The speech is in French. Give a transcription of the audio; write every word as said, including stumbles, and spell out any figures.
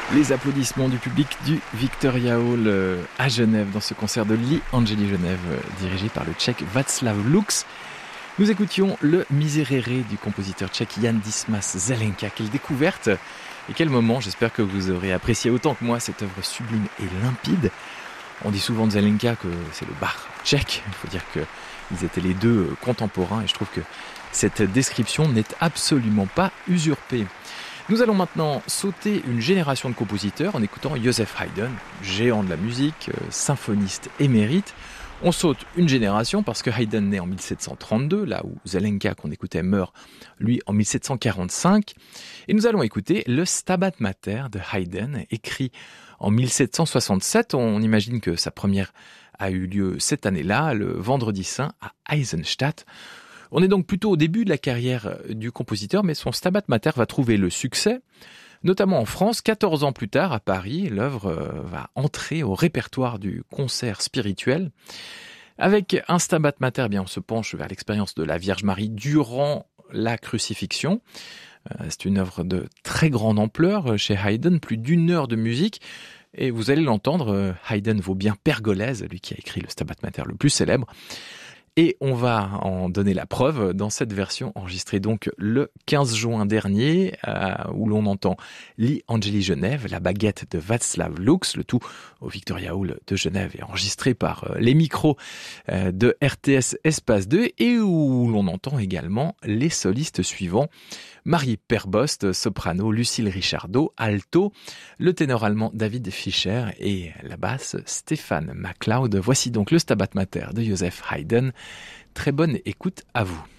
Les applaudissements du public du Victoria Hall euh, à Genève dans ce concert de Lee Angeli Genève euh, dirigé par le tchèque Václav Lux. Nous écoutions le Miserere du compositeur tchèque Jan Dismas Zelenka. Quelle découverte et quel moment, j'espère que vous aurez apprécié autant que moi cette œuvre sublime et limpide. On dit souvent de Zelenka que c'est le Bach tchèque, il faut dire qu'ils étaient les deux contemporains et je trouve que cette description n'est absolument pas usurpée. Nous allons maintenant sauter une génération de compositeurs en écoutant Joseph Haydn, géant de la musique, symphoniste émérite. On saute une génération parce que Haydn naît en mille sept cent trente-deux, là où Zelenka qu'on écoutait meurt, lui, en mille sept cent quarante-cinq. Et nous allons écouter le Stabat Mater de Haydn, écrit en mille sept cent soixante-sept. On imagine que sa première a eu lieu cette année-là, le Vendredi Saint à Eisenstadt. On est donc plutôt au début de la carrière du compositeur, mais son Stabat Mater va trouver le succès, notamment en France. quatorze ans plus tard, à Paris, l'œuvre va entrer au répertoire du concert spirituel. Avec un Stabat Mater, eh bien, on se penche vers l'expérience de la Vierge Marie durant la crucifixion. C'est une œuvre de très grande ampleur chez Haydn, plus d'une heure de musique. Et vous allez l'entendre, Haydn vaut bien Pergolèse, lui qui a écrit le Stabat Mater le plus célèbre. Et on va en donner la preuve dans cette version enregistrée donc le quinze juin dernier, euh, où l'on entend Lee Angeli Genève, la baguette de Václav Lux, le tout au Victoria Hall de Genève et enregistré par euh, les micros euh, de R T S Espace deux, et où l'on entend également les solistes suivants. Marie Perbost, soprano, Lucille Richardot, alto, le ténor allemand David Fischer et la basse Stéphane MacLeod. Voici donc le Stabat Mater de Joseph Haydn. Très bonne écoute à vous.